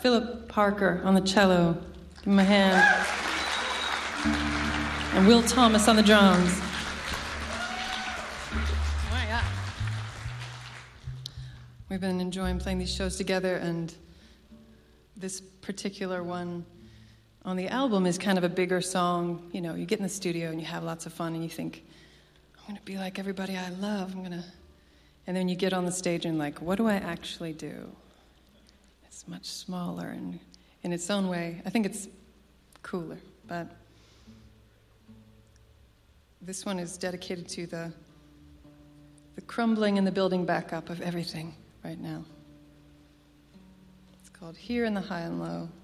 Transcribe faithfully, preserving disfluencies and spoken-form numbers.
Philip Parker on the cello. Give him a hand. And Will Thomas on the drums. Oh my God. We've been enjoying playing these shows together, and this particular one on the album is kind of a bigger song. You know, you get in the studio and you have lots of fun and you think, I'm going to be like everybody I love. I'm going to... And then you get on the stage and like, what do I actually do? It's much smaller and in its own way. I think it's cooler, but this one is dedicated to the the crumbling and the building back up of everything right now. It's called Here in the High and Low.